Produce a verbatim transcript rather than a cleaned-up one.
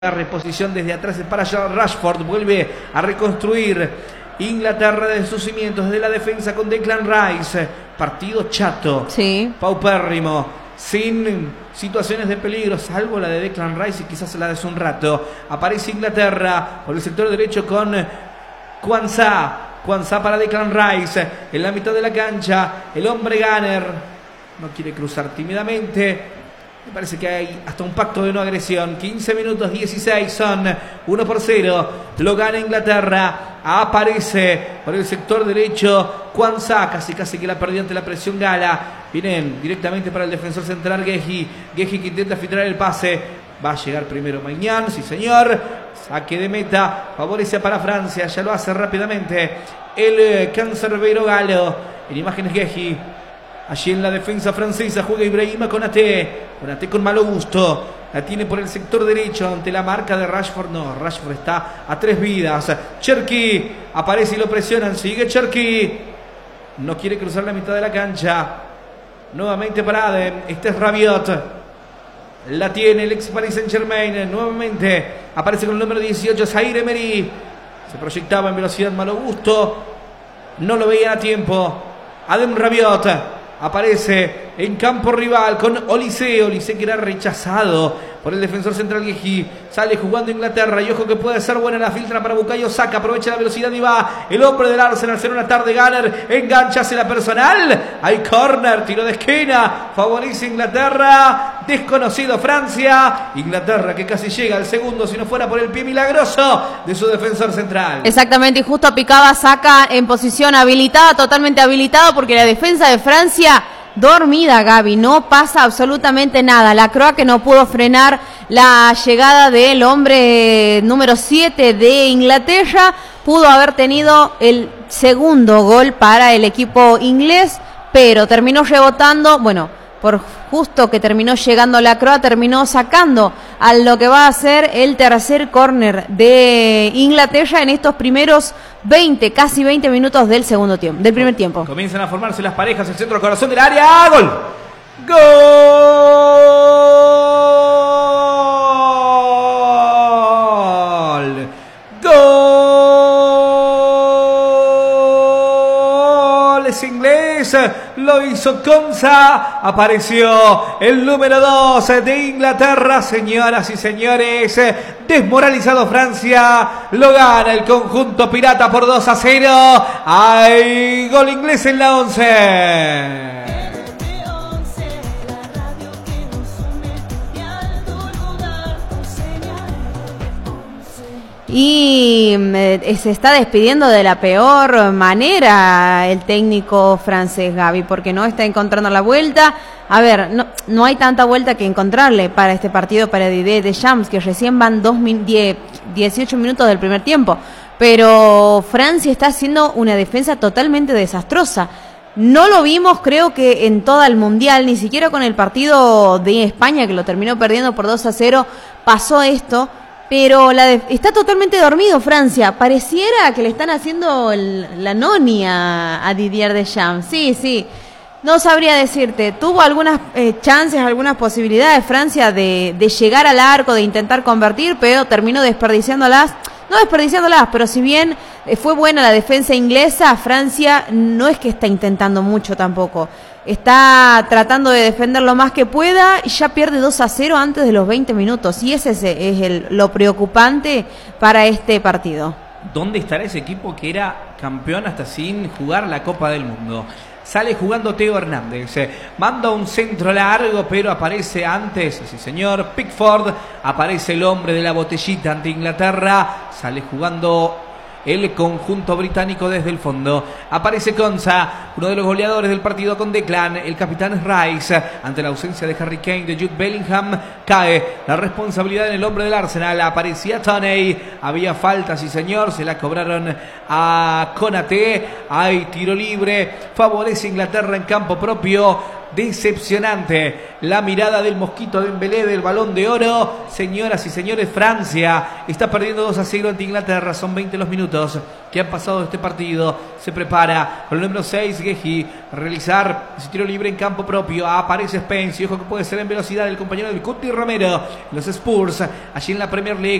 La reposición desde atrás para Rashford, vuelve a reconstruir Inglaterra desde sus cimientos, desde la defensa con Declan Rice. Partido chato, sí, paupérrimo, sin situaciones de peligro, salvo la de Declan Rice y quizás la de hace un rato. Aparece Inglaterra por el sector derecho con Quansah. Quansah para Declan Rice en la mitad de la cancha. El hombre gunner no quiere cruzar tímidamente. Me parece que hay hasta un pacto de no agresión. quince minutos dieciséis son uno por cero. Lo gana Inglaterra. Aparece por el sector derecho Quansah. Casi casi que la perdió ante la presión gala. Vienen directamente para el defensor central Guehi. Guehi que intenta filtrar el pase. Va a llegar primero Maignan. Sí señor. Saque de meta. Favorece para Francia. Ya lo hace rápidamente el cancerbero galo. En imágenes Guehi. Allí en la defensa francesa juega Ibrahima Konaté. Konaté con malo gusto. La tiene por el sector derecho ante la marca de Rashford. No, Rashford está a tres vidas. Cherki aparece y lo presionan. Sigue Cherki. No quiere cruzar la mitad de la cancha. Nuevamente para Aden. Este es Rabiot. La tiene el ex Paris Saint Germain. Nuevamente aparece con el número dieciocho. Zaire Emery. Se proyectaba en velocidad malo gusto. No lo veía a tiempo. Adem Rabiot. Aparece en campo rival con Olise. Olise que era rechazado por el defensor central Guehi. Sale jugando Inglaterra y ojo que puede ser buena la filtra para Bukayo Saka. Aprovecha la velocidad y va el hombre del Arsenal. Será una tarde gunner. Engancha hacia la personal. Hay corner, tiro de esquina. Favorece Inglaterra. Desconocido Francia. Inglaterra que casi llega al segundo si no fuera por el pie milagroso de su defensor central. Exactamente, y justo picaba Saka en posición habilitada, totalmente habilitado, porque la defensa de Francia dormida, Gaby, no pasa absolutamente nada. La croa que no pudo frenar la llegada del hombre número siete de Inglaterra, pudo haber tenido el segundo gol para el equipo inglés, pero terminó rebotando, bueno, por justo que terminó llegando la croa, terminó sacando a lo que va a ser el tercer córner de Inglaterra en estos primeros veinte, casi veinte minutos del segundo tiempo, del primer tiempo. Comienzan a formarse las parejas, el centro corazón del área, ¡gol! ¡Gol! ¡Gol! Es inglés. Lo hizo Quansah. Apareció el número dos de Inglaterra. Señoras y señores, desmoralizado Francia. Lo gana el conjunto pirata por dos a cero. Hay gol inglés en la once. Y eh, se está despidiendo de la peor manera el técnico francés, Gaby, porque no está encontrando la vuelta. A ver, no, no hay tanta vuelta que encontrarle para este partido para Didier Deschamps, que recién van dos, diez, dieciocho minutos del primer tiempo. Pero Francia está haciendo una defensa totalmente desastrosa. No lo vimos, creo que en todo el Mundial, ni siquiera con el partido de España, que lo terminó perdiendo por dos a cero, pasó esto. Pero la de, está totalmente dormido Francia. Pareciera que le están haciendo el, la noni a, a Didier Deschamps. Sí, sí. No sabría decirte. Tuvo algunas eh, chances, algunas posibilidades Francia de, de llegar al arco, de intentar convertir, pero terminó desperdiciándolas. No desperdiciándolas, pero si bien eh, fue buena la defensa inglesa, Francia no es que está intentando mucho tampoco. Está tratando de defender lo más que pueda y ya pierde dos a cero antes de los veinte minutos. Y ese es, es el, lo preocupante para este partido. ¿Dónde estará ese equipo que era campeón hasta sin jugar la Copa del Mundo? Sale jugando Theo Hernández, manda un centro largo, pero aparece antes, sí señor, Pickford. Aparece el hombre de la botellita ante Inglaterra. Sale jugando el conjunto británico desde el fondo. Aparece Quansah, uno de los goleadores del partido con Declan. El capitán es Rice. Ante la ausencia de Harry Kane, de Jude Bellingham, cae la responsabilidad en el hombre del Arsenal. Aparecía Toney. Había falta, sí señor. Se la cobraron a Konaté. Hay tiro libre. Favorece Inglaterra en campo propio. decepcionante. La mirada del mosquito Dembélé del Balón de Oro. Señoras y señores, Francia está perdiendo dos a cero ante Inglaterra. Son veinte los minutos que han pasado de este partido. Se prepara con el número seis, Guehi, realizar ese tiro libre en campo propio. Aparece Spence, y ojo que puede ser en velocidad el compañero del Cuti Romero. Los Spurs, allí en la Premier League.